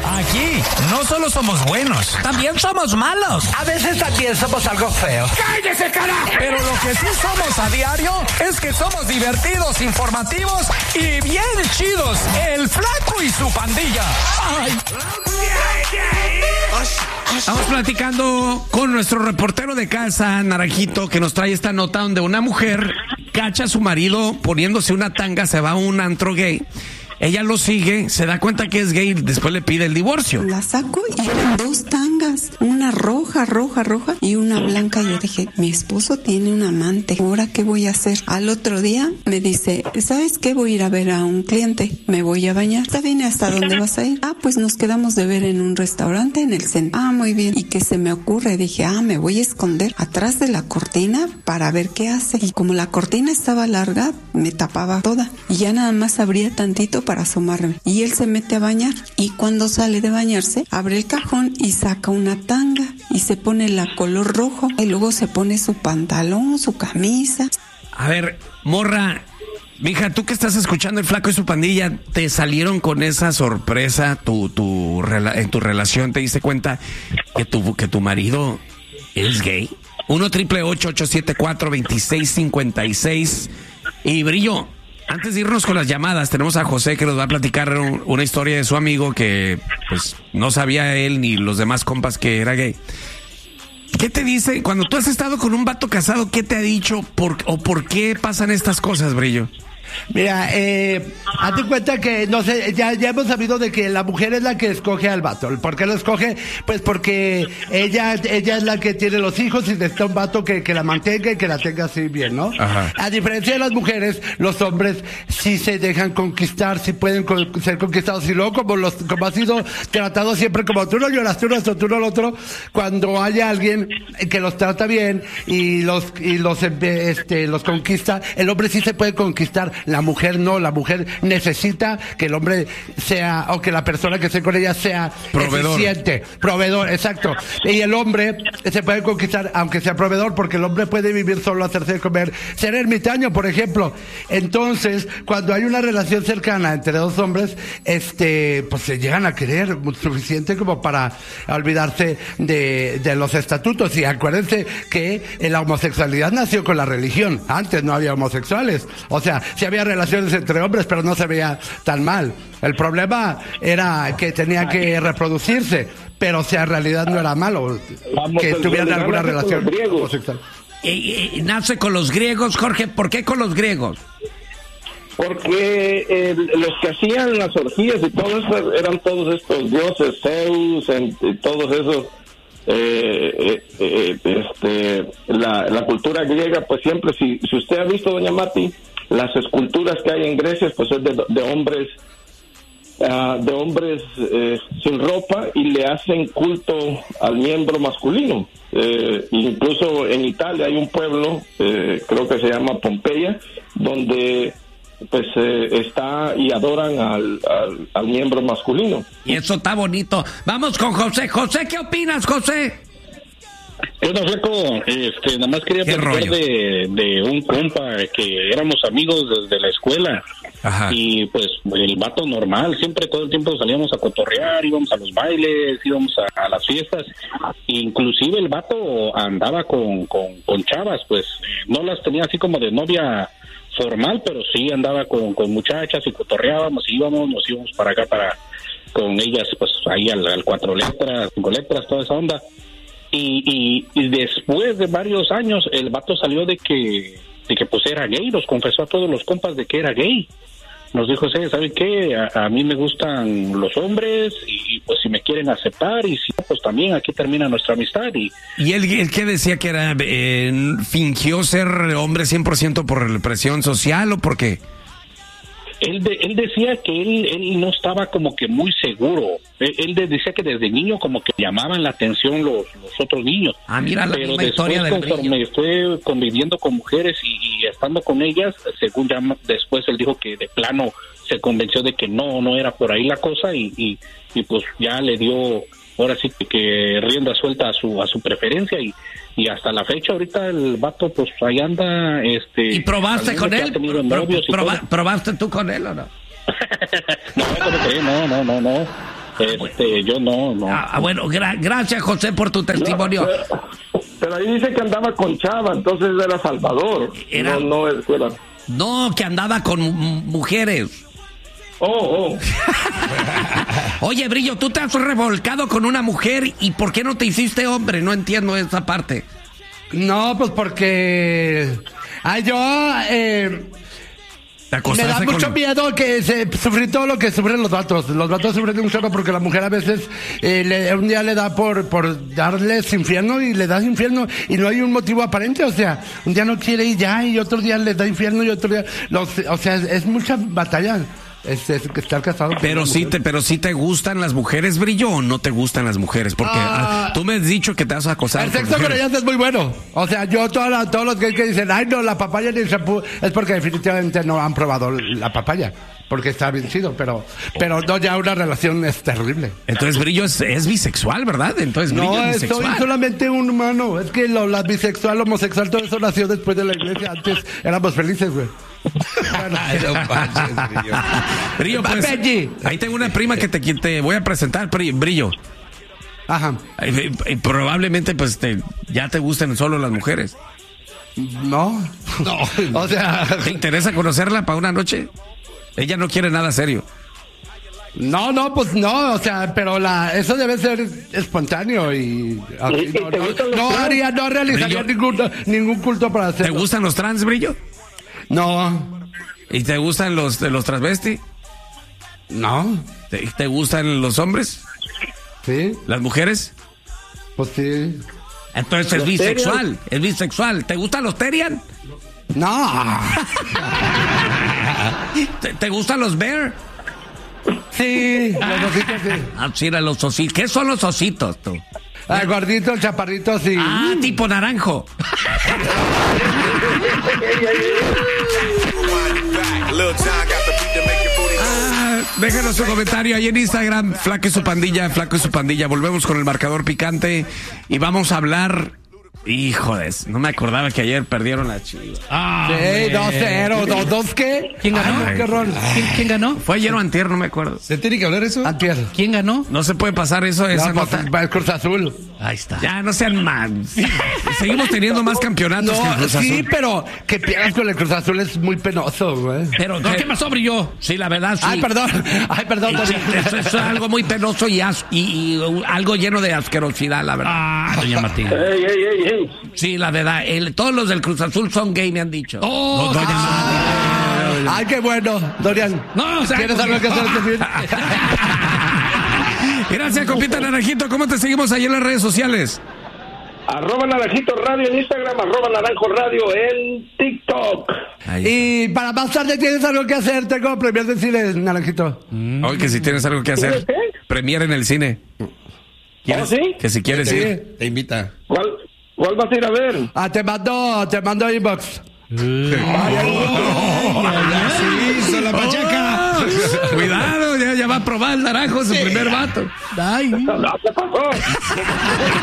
Aquí no solo somos buenos, también somos malos. A veces también somos algo feos. ¡Cállese, carajo! Pero lo que sí somos a diario es que somos divertidos, informativos y bien chidos. El Flaco y su pandilla. ¡Ay! Estamos platicando con nuestro reportero de casa, Naranjito, que nos trae esta nota donde una mujer cacha a su marido poniéndose una tanga, se va a un antro gay. Ella lo sigue, se da cuenta que es gay y después le pide el divorcio. La saco y eran 2 tangas, una roja y una blanca. Yo dije, mi esposo tiene un amante, ¿ahora qué voy a hacer? Al otro día me dice, ¿sabes qué? Voy a ir a ver a un cliente, me voy a bañar. ¿Está bien? ¿Hasta dónde vas a ir? Pues nos quedamos de ver en un restaurante en el centro. Muy bien. ¿Y qué se me ocurre? Dije, me voy a esconder atrás de la cortina para ver qué hace. Y como la cortina estaba larga, me tapaba toda. Y ya nada más abría tantito para asomarme. Y él se mete a bañar. Y cuando sale de bañarse, abre el cajón y saca una tanga. Y se pone la color rojo. Y luego se pone su pantalón, su camisa. A ver, morra, mija, tú que estás escuchando El Flaco y su pandilla, ¿te salieron con esa sorpresa en tu relación? ¿Te diste cuenta que tu marido es gay? 1-888-874-2656. Y Brillo, antes de irnos con las llamadas, tenemos a José que nos va a platicar una historia de su amigo que pues no sabía él ni los demás compas que era gay. ¿Qué te dice cuando tú has estado con un vato casado? ¿Qué te ha dicho por qué pasan estas cosas, Brillo? Mira, hazte cuenta que, no sé, ya hemos sabido de que la mujer es la que escoge al vato. ¿Por qué lo escoge? Pues porque ella es la que tiene los hijos y necesita un vato que la mantenga y que la tenga así bien, ¿no? Ajá. A diferencia de las mujeres, los hombres sí se dejan conquistar, sí pueden ser conquistados. Y luego, como ha sido tratado siempre, como tú no lloras, tú no esto, tú no lo otro, cuando hay alguien que los trata bien y los conquista, el hombre sí se puede conquistar. La mujer no, la mujer necesita que el hombre sea, o que la persona que esté con ella sea eficiente, proveedor, exacto. Y el hombre se puede conquistar aunque sea proveedor, porque el hombre puede vivir solo, hacerse de comer, ser ermitaño, por ejemplo. Entonces, cuando hay una relación cercana entre 2 hombres, pues se llegan a querer suficiente como para olvidarse de los estatutos. Y acuérdense que la homosexualidad nació con la religión. Antes no había homosexuales. O sea, sí había relaciones entre hombres, pero no se veía tan mal. El problema era que tenía que reproducirse, pero en realidad no era malo que tuvieran alguna relación homosexual. Nace con los griegos, Jorge. ¿Por qué con los griegos? Porque los que hacían las orgías y todo eso eran todos estos dioses, Zeus, y todos esos. La cultura griega, pues siempre, si usted ha visto, doña Mati, las esculturas que hay en Grecia, pues es de hombres sin ropa, y le hacen culto al miembro masculino. Incluso en Italia hay un pueblo, creo que se llama Pompeya, donde pues está y adoran al miembro masculino. Y eso está bonito. Vamos con José. José, ¿qué opinas, José? Bueno, Flaco, nada más quería platicar de un compa que éramos amigos desde la escuela. Ajá. Y pues el vato normal, siempre todo el tiempo salíamos a cotorrear, íbamos a los bailes, íbamos a las fiestas. Inclusive el vato andaba con chavas, pues no las tenía así como de novia formal, pero sí andaba con muchachas y cotorreábamos, nos íbamos para acá con ellas, pues ahí al 4 letras, 5 letras, toda esa onda. Y después de varios años el vato salió de que pues era gay, nos confesó a todos los compas de que era gay. Nos dijo, ¿saben qué? A mí me gustan los hombres y pues si me quieren aceptar, y si no, pues también aquí termina nuestra amistad. ¿Y él qué decía que era? ¿Fingió ser hombre 100% por presión social o por qué? Él decía que él no estaba como que muy seguro. Él decía que desde niño como que llamaban la atención los otros niños. Mira la pero misma historia del conforme fue conviviendo con mujeres y estando con ellas, según ya después él dijo que de plano se convenció de que no era por ahí la cosa y pues ya le dio ahora sí que rienda suelta a su preferencia y hasta la fecha ahorita el vato pues ahí anda ¿Y probaste con él? ¿Probaste tú con él o no? No. Yo no. Bueno, gracias, José, por tu testimonio. Pero ahí dice que andaba con chava, entonces era Salvador. No era. No, que andaba con mujeres. Oye, Brillo, tú te has revolcado con una mujer y ¿por qué no te hiciste hombre? No entiendo esa parte. No, pues porque... me da mucho miedo que sufrir todo lo que sufren los vatos. Los vatos sufren un chorro porque la mujer a veces un día le da por darles infierno y le das infierno y no hay un motivo aparente. O sea, un día no quiere y ya, y otro día le da infierno y otro día... o sea, es mucha batalla. Es estar casado. Pero sí te gustan las mujeres, Brillo, o no te gustan las mujeres, porque tú me has dicho que te vas a acosar. El sexo con ellas es muy bueno. O sea, yo todos los gays que dicen, ay no, la papaya ni el shampoo, es porque definitivamente no han probado la papaya, porque está bien chido, pero no, ya una relación es terrible. Entonces Brillo es bisexual, ¿verdad? Entonces Brillo es bisexual. Soy solamente un humano. Es que la bisexual, homosexual, todo eso nació después de la iglesia. Antes éramos felices, güey. Brillo, pues, ahí tengo una prima que te voy a presentar, Brillo. Ajá. Y probablemente pues ya te gusten solo las mujeres. No. O sea, ¿te interesa conocerla para una noche? Ella no quiere nada serio. No, pues no, o sea, pero eso debe ser espontáneo y así, no realizaría ningún culto para hacerlo. ¿Te gustan los trans, Brillo? No. ¿Y te gustan los travesti? No. ¿Te gustan los hombres? Sí. ¿Las mujeres? Pues sí. Entonces es bisexual. Es bisexual. ¿Te gustan los Terian? No. ¿Te gustan los Bear? Sí, los ositos sí. Sí, los ositos. ¿Qué son los ositos, tú? Gorditos, chaparritos y... tipo naranjo. Déjanos su comentario ahí en Instagram, Flaco y su pandilla. Volvemos con el marcador picante y vamos a hablar. Híjoles, no me acordaba que ayer perdieron la Chivas. Sí, 2-0, 2-2, ¿qué? ¿Quién ganó? Qué horror. ¿Quién ganó? ¿Fue ayer o antier? No me acuerdo. ¿Se tiene que hablar eso? Antier. ¿Quién ganó? No se puede pasar esa nota. El Cruz Azul. Ahí está. Ya, no sean mal. Seguimos teniendo más campeonatos que el Cruz Azul. Sí, pero que pierdas con el Cruz Azul es muy penoso, güey. Pero, ¿qué pasó, Brillo? Sí, la verdad, sí. Ay, perdón. Eso es algo muy penoso y algo lleno de asquerosidad, la verdad. Doña Martina. Ey. Sí, la verdad. Todos los del Cruz Azul son gay, me han dicho. Doña Martina. Ay, qué bueno, Dorian. No, o sea, ¿Quieres algo que hacer este fin? Gracias, compita Naranjito. ¿Cómo te seguimos ahí en las redes sociales? @Naranjito Radio en Instagram, @Naranjo Radio en TikTok. Y para más tarde tienes algo que hacer, tengo premier de cine, Naranjito. Hoy que si tienes algo que hacer, ¿Qué? premier en el cine. ¿Sí? Que si quieres ir. Te invita. ¿Cuál vas a ir a ver? Te mando inbox. Sí, son la pachaca. Cuidado, ya va a probar el naranjo su primer vato. Ay. ¿Qué pasó?